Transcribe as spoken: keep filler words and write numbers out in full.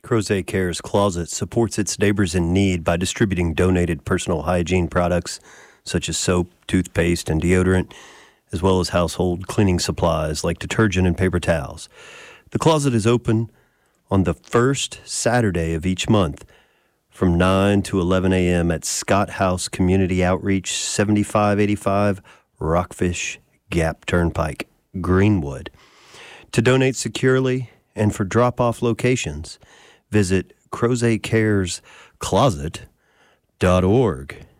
Crozet Cares Closet supports its neighbors in need by distributing donated personal hygiene products such as soap, toothpaste, and deodorant, as well as household cleaning supplies like detergent and paper towels. The closet is open on the first Saturday of each month from nine to eleven a.m. at Scott House Community Outreach, seventy-five eighty-five Rockfish Gap Turnpike, Greenwood. To donate securely and for drop-off locations, visit crozet cares closet dot org.